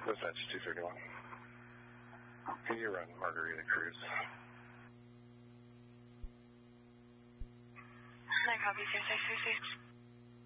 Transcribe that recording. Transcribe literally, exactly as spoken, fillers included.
Dispatch two thirty-one. Can you run Margarita Cruz? nine copy, six six six six.